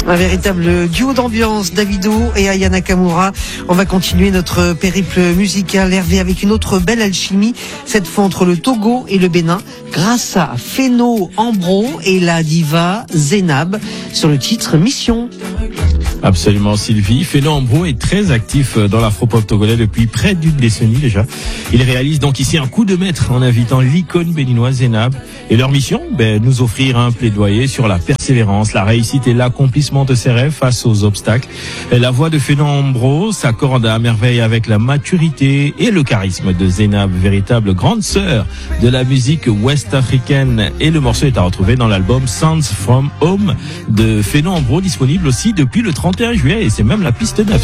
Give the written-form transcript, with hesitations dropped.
Un véritable duo d'ambiance, Davido et Aya Nakamura. On va continuer notre périple musical, Hervé, avec une autre belle alchimie, cette fois entre le Togo et le Bénin, grâce à Phéno Ambro et la diva Zénab, sur le titre Mission. Absolument, Sylvie. Phéno Ambro est très actif dans l'afro-pop togolais depuis près d'une décennie déjà. Il réalise donc ici un coup de maître en invitant l'icône béninoise Zénab. Et leur mission, nous offrir un plaidoyer sur la persévérance, la réussite et l'accomplissement de ses rêves face aux obstacles. Et la voix de Phéno Ambro s'accorde à merveille avec la maturité et le charisme de Zénab, véritable grande sœur de la musique ouest-africaine. Et le morceau est à retrouver dans l'album Sounds from Home de Phéno Ambro, disponible aussi depuis le 31 juillet, et c'est même la piste 9.